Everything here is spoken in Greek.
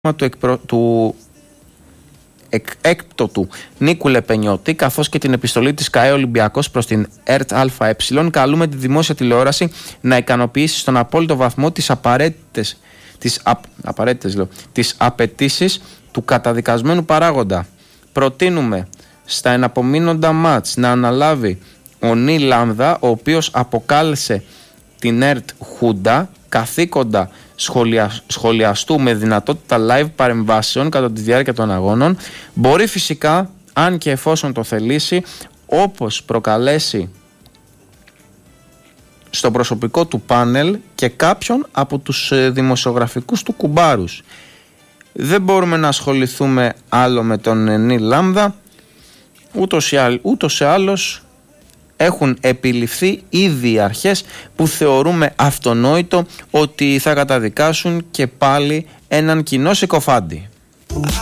του έκπτωτου Νίκου Λεπενιώτη, καθώς και την επιστολή της ΚΑΕ Ολυμπιακός προς την ΕΡΤ ΑΕ, καλούμε τη δημόσια τηλεόραση να ικανοποιήσει στον απόλυτο βαθμό τις απαιτήσεις του καταδικασμένου παράγοντα. Προτείνουμε στα εναπομείνοντα μάτς να αναλάβει ο Νι Λάμδα, ο οποίος αποκάλεσε την ΕΡΤ Χούντα, καθήκοντα σχολιαστού με δυνατότητα live παρεμβάσεων κατά τη διάρκεια των αγώνων. Μπορεί φυσικά, αν και εφόσον το θελήσει, όπως προκαλέσει στο προσωπικό του πάνελ και κάποιον από τους δημοσιογραφικούς του κουμπάρους. Δεν μπορούμε να ασχοληθούμε άλλο με τον Νι Λάμδα, ούτως ή άλλως έχουν επιληφθεί ήδη οι αρχές που θεωρούμε αυτονόητο ότι θα καταδικάσουν και πάλι έναν κοινό συκοφάντη.